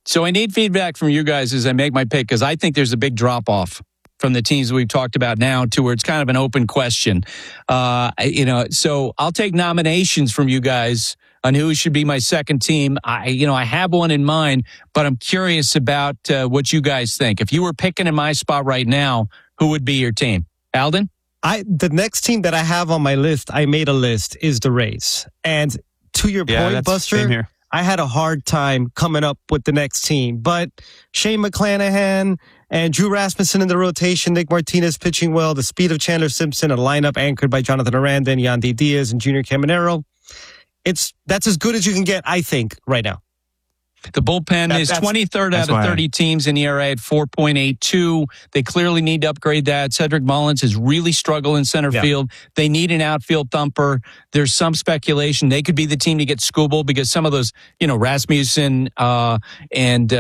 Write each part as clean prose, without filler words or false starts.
So I need feedback from you guys as I make my pick, because I think there's a big drop-off from the teams we've talked about now to where it's kind of an open question. So I'll take nominations from you guys on who should be my second team. I have one in mind, but I'm curious about what you guys think. If you were picking in my spot right now, who would be your team? Alden? The next team that I have on my list, I made a list, is the Rays. And to your point, Buster, I had a hard time coming up with the next team. But Shane McClanahan and Drew Rasmussen in the rotation, Nick Martinez pitching well, the speed of Chandler Simpson, a lineup anchored by Jonathan Aranda and Yandy Diaz and Junior Caminero. That's as good as you can get, I think, right now. The bullpen is 23rd out of 30 teams in ERA at 4.82. They clearly need to upgrade that. Cedric Mullins has really struggled in center field. They need an outfield thumper. There's some speculation they could be the team to get Skubal, because some of those, Rasmussen and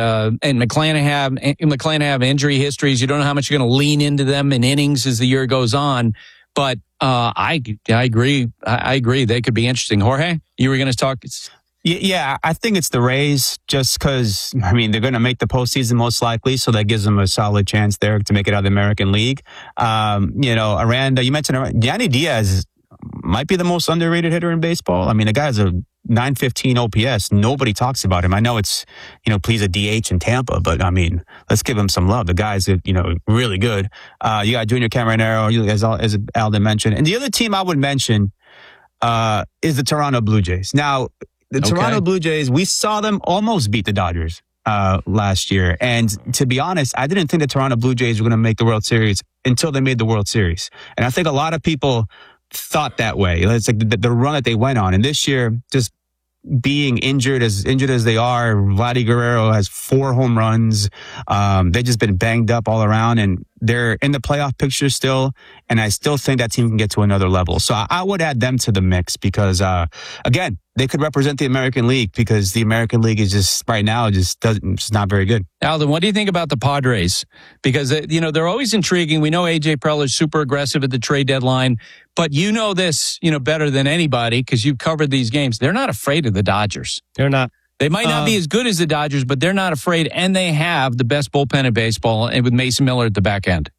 McClanahan have injury histories. You don't know how much you're going to lean into them in innings as the year goes on. But I agree. I agree. They could be interesting. Jorge, you were going to talk. Yeah, I think it's the Rays, just because, they're going to make the postseason most likely, so that gives them a solid chance there to make it out of the American League. Aranda, you mentioned Yandy Diaz might be the most underrated hitter in baseball. The guy has a 915 OPS. Nobody talks about him. I know it's, please a DH in Tampa, but let's give him some love. The guy's, really good. You got Junior Caminero, as Alden mentioned. And the other team I would mention is the Toronto Blue Jays. Now, the Toronto Blue Jays, we saw them almost beat the Dodgers last year. And to be honest, I didn't think the Toronto Blue Jays were going to make the World Series until they made the World Series. And I think a lot of people thought that way. It's like the run that they went on. And this year, just being injured as they are, Vladdy Guerrero has 4 home runs. They've just been banged up all around, and they're in the playoff picture still. And I still think that team can get to another level. So I would add them to the mix because, again, they could represent the American League, because the American League is just right now just not very good. Alden, what do you think about the Padres? Because, they're always intriguing. We know A.J. Preller's super aggressive at the trade deadline, but this, better than anybody because you've covered these games. They're not afraid of the Dodgers. They're not. They might not be as good as the Dodgers, but they're not afraid, and they have the best bullpen in baseball, and with Mason Miller at the back end.